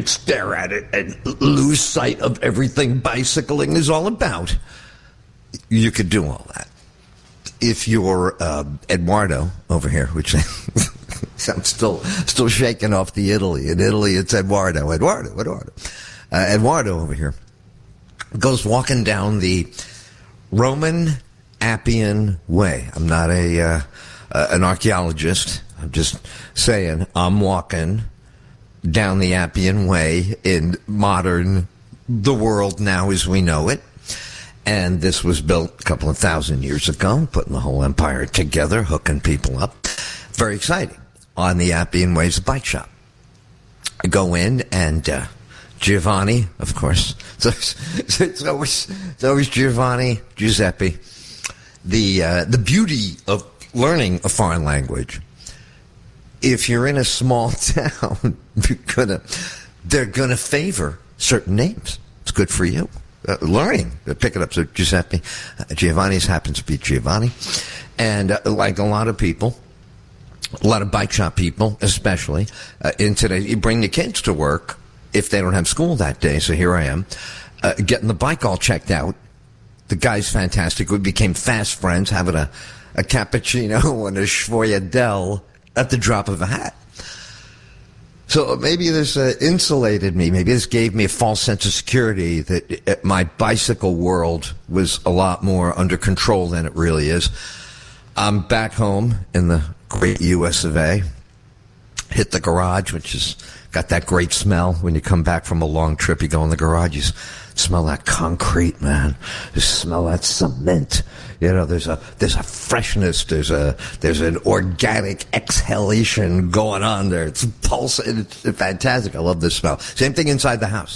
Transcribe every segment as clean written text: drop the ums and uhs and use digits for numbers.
can stare at it and lose sight of everything bicycling is all about. You could do all that. If you're Eduardo over here, which I'm still shaking off the Italy. In Italy, it's Eduardo over here goes walking down the Roman Appian Way. I'm not an archaeologist. I'm just saying I'm walking down the Appian Way in the world now as we know it. And this was built a couple of thousand years ago, putting the whole empire together, hooking people up. Very exciting. On the Appian Way is a bike shop. I go in and Giovanni, of course. It's always Giovanni, Giuseppe. The beauty of learning a foreign language. If you're in a small town, they're gonna favor certain names. It's good for you. Learning, pick it up. So Giuseppe, Giovanni's happens to be Giovanni, and like a lot of people, a lot of bike shop people, especially in today, you bring the kids to work if they don't have school that day. So here I am, getting the bike all checked out. The guy's fantastic. We became fast friends, having a cappuccino and a Schwoyadel at the drop of a hat. So maybe this insulated me. Maybe this gave me a false sense of security that my bicycle world was a lot more under control than it really is. I'm back home in the great US of A. Hit the garage, which has got that great smell. When you come back from a long trip, you go in the garage, you smell that concrete, man. You smell that cement. You know, there's a freshness, there's an organic exhalation going on there. It's pulsating. It's fantastic. I love this smell. Same thing inside the house.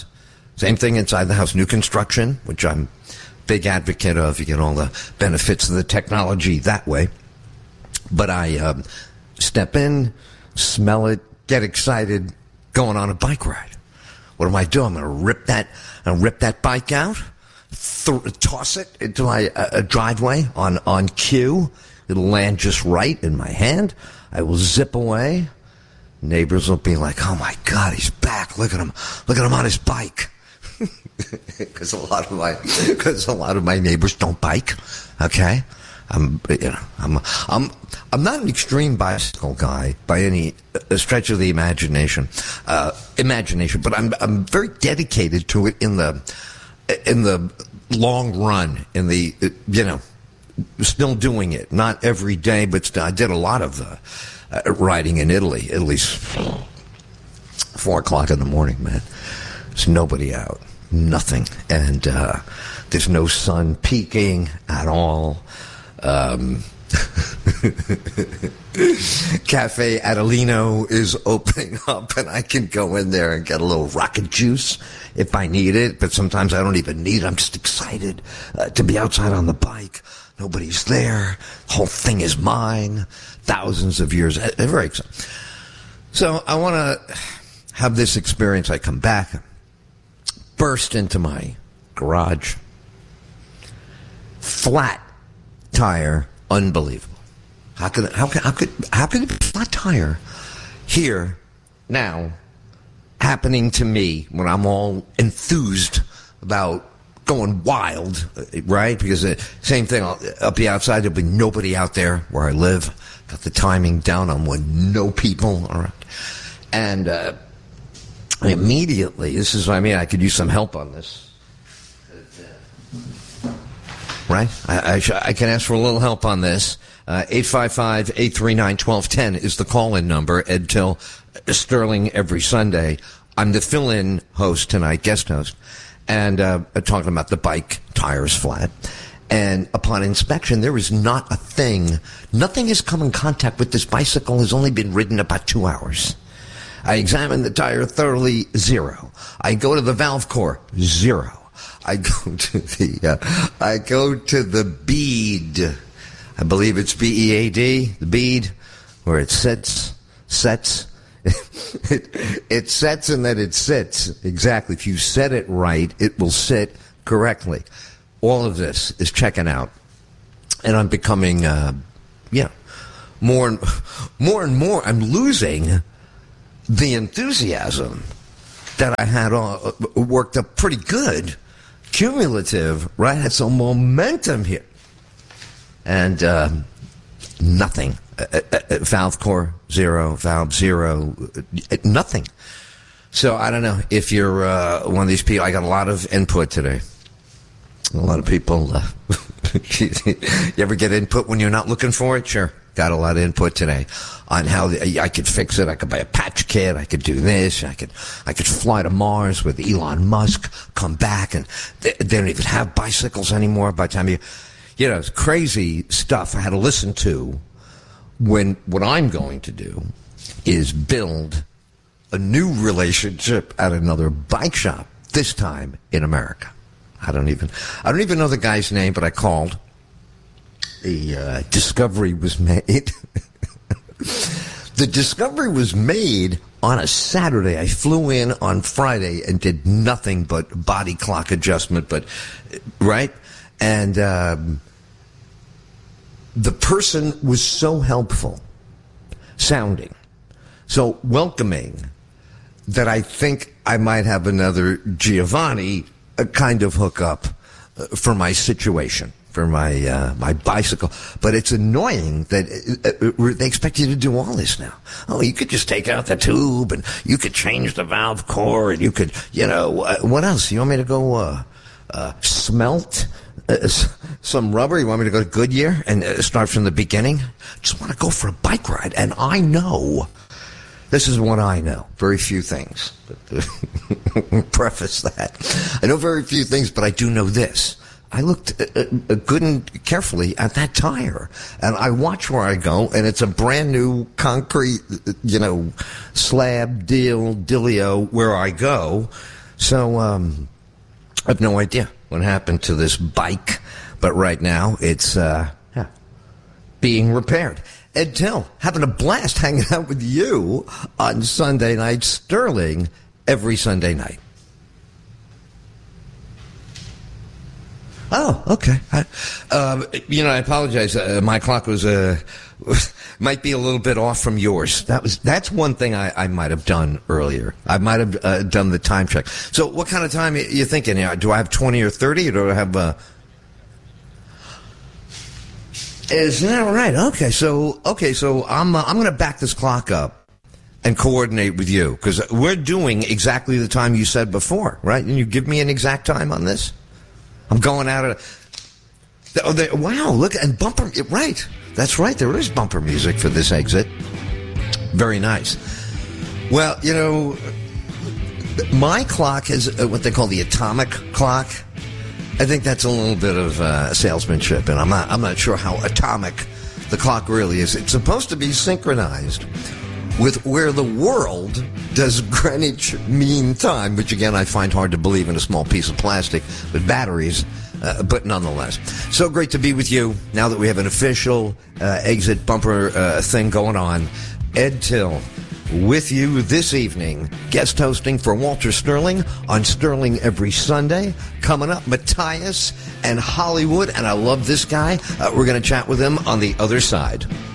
New construction, which I'm big advocate of. You get all the benefits of the technology that way. But I step in, smell it, get excited, going on a bike ride. What am I doing? I'm going to rip that bike out, toss it into my driveway on cue. It'll land just right in my hand. I will zip away. Neighbors will be like, "Oh my God, he's back! Look at him on his bike." Because a lot of my neighbors don't bike. Okay, I'm not an extreme bicycle guy by any stretch of the imagination, but I'm very dedicated to it in the long run. Still doing it, not every day, but I did a lot of riding in Italy. At least 4 o'clock in the morning, man. There's nobody out, nothing, and there's no sun peeking at all. Cafe Adelino is opening up, and I can go in there and get a little rocket juice if I need it, but sometimes I don't even need it. I'm just excited to be outside on the bike. Nobody's there. The whole thing is mine. Thousands of years. Very exciting. So I want to have this experience. I come back, burst into my garage. Flat tire, unbelievable. How could it be flat tire here now happening to me when I'm all enthused about going wild, right? Because same thing, I'll be outside, there'll be nobody out there where I live. Got the timing down on when no people are around. And immediately, this is what I mean, I could use some help on this. Right? I can ask for a little help on this. 855-839-1210 is the call-in number. Ed Till, Sterling every Sunday. I'm the fill-in host tonight, guest host, and talking about the bike tires flat. And upon inspection, there is not a thing. Nothing has come in contact with this bicycle. Has only been ridden about 2 hours. I examine the tire thoroughly, 0. I go to the valve core, 0. I go to the bead. I believe it's B-E-A-D, the bead, where it sets. It sets and then it sits. Exactly. If you set it right, it will sit correctly. All of this is checking out. And I'm becoming, more and more, I'm losing the enthusiasm that I had worked up pretty good, cumulative, right? Had some momentum here. And nothing. Valve core, zero. Valve, zero. Nothing. So I don't know if you're one of these people. I got a lot of input today. A lot of people. You ever get input when you're not looking for it? Sure. Got a lot of input today on how I could fix it. I could buy a patch kit. I could do this. I could fly to Mars with Elon Musk, come back, and they don't even have bicycles anymore by the time it's crazy stuff I had to listen to. When what I'm going to do is build a new relationship at another bike shop, this time in America. I don't even know the guy's name, but I called. The discovery was made. The discovery was made on a Saturday. I flew in on Friday and did nothing but body clock adjustment, right? And the person was so helpful, sounding, so welcoming, that I think I might have another Giovanni kind of hookup for my situation, for my bicycle. But it's annoying that they expect you to do all this now. Oh, you could just take out the tube, and you could change the valve core, and you could, what else? You want me to go smelt some rubber? You want me to go to Goodyear and start from the beginning? Just want to go for a bike ride, and I know. This is what I know. Very few things. Preface that. I know very few things, but I do know this. I looked good and carefully at that tire, and I watch where I go, and it's a brand new concrete, slab dealio where I go. So I have no idea what happened to this bike, but right now it's being repaired. Ed Till, having a blast hanging out with you on Sunday night. Sterling, every Sunday night. Oh, okay. I apologize. My clock was might be a little bit off from yours. That's one thing I might have done earlier. I might have done the time check. So, what kind of time are you thinking? Do I have 20 or 30, or do I have? Isn't that right? Okay, so I'm going to back this clock up and coordinate with you, because we're doing exactly the time you said before, right? And you give me an exact time on this. I'm going out of. Wow! Look, and bumper. Right, that's right. There is bumper music for this exit. Very nice. Well, my clock is what they call the atomic clock. I think that's a little bit of salesmanship, and I'm not sure how atomic the clock really is. It's supposed to be synchronized with where the world does Greenwich Mean Time, which again I find hard to believe in a small piece of plastic with batteries, but nonetheless. So great to be with you now that we have an official exit bumper thing going on. Ed Till with you this evening, guest hosting for Walter Sterling on Sterling Every Sunday. Coming up, Matthias and Hollywood, and I love this guy. We're going to chat with him on the other side.